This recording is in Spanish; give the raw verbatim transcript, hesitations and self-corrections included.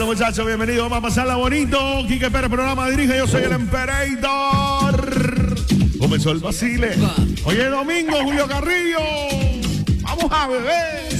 Bueno, muchachos, bienvenidos. Vamos a pasarla bonito. Quique Pérez, programa dirige. Yo soy el Emperador. Comenzó el vacile. Hoy es domingo, Julio Carrillo. Vamos a beber.